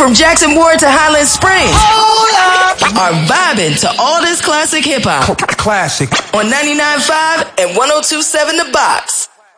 from Jackson Ward to Highland Springs are vibing to all this classic hip hop. Classic. On 99.5 and 102.7 The Box.